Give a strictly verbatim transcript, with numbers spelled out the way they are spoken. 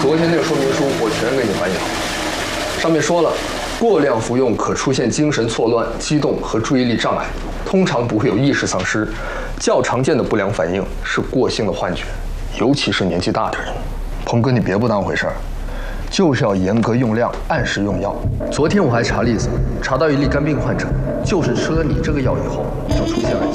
昨天那个说明书我全给你翻译好了，上面说了，过量服用可出现精神错乱、激动和注意力障碍，通常不会有意识丧失。较常见的不良反应是过性的幻觉，尤其是年纪大的人。鹏哥，你别不当回事儿，就是要严格用量，按时用药。昨天我还查例子，查到一例肝病患者，就是吃了你这个药以后，就出现了。